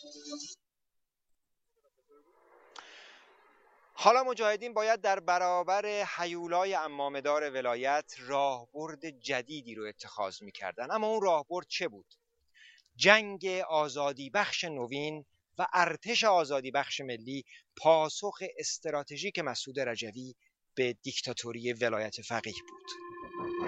حالا مجاهدین باید در برابر هیولای عمامه‌دار ولایت راهبرد جدیدی رو اتخاذ می‌کردن. اما اون راهبرد چه بود؟ جنگ آزادی بخش نوین و ارتش آزادی بخش ملی پاسخ استراتژیک مسعود رجوی به دیکتاتوری ولایت فقیه بود.